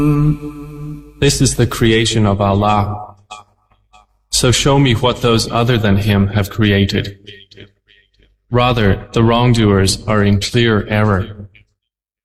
This is the creation of Allah. So show me what those other than Him have created. Rather, the wrongdoers are in clear error.